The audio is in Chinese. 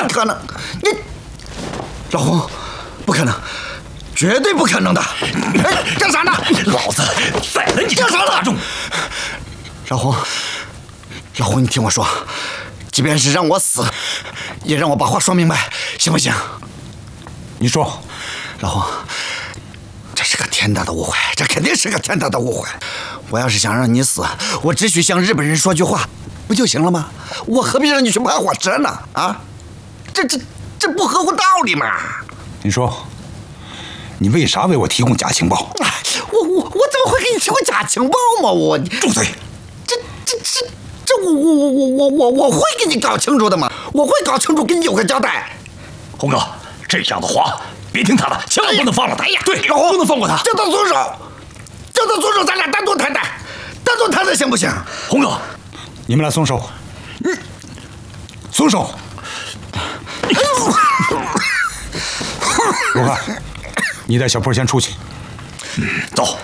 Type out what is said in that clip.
么可能？你老洪，不可能，绝对不可能的！哎，干啥呢？ 老子宰了你！干啥大众？ 老洪，老洪，你听我说，即便是让我死，也让我把话说明白，行不行？ 你说， 老洪，这是个天大的误会，这肯定是个天大的误会。我要是想让你死，我只需向日本人说句话，不就行了吗？我何必让你去爬火车呢？啊，这不合乎道理嘛！ 你说，你为啥为我提供假情报？ 我怎么会给你提供假情报嘛？我住嘴！ 我会给你搞清楚的嘛！我会搞清楚，给你有个交代。 洪哥，这样的话别听他的，千万不能放了他。对， 老洪不能放过他。 叫他松手，叫他松手，咱俩单独谈谈，单独谈谈行不行？ 洪哥， 你们俩松手。松手。罗汉，你带小坡先出去。 走。